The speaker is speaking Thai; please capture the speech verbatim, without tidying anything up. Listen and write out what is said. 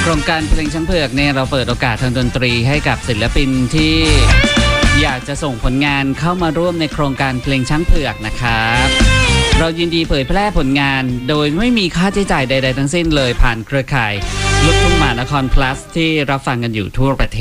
โครงการเพลงช้างเผือกเนี่ยเราเปิดโอกาสทางดนตรีให้กับศิลปินที่อยากจะส่งผลงานเข้ามาร่วมในโครงการเพลงช้างเผือกนะครับเรายินดีเผยแพร่ผลงานโดยไม่มีค่าใช้จ่ายใดๆทั้งสิ้นเลยผ่านเครือข่ายลูกทุ่งมหานคร plus ที่รับฟังกันอยู่ทั่วประเท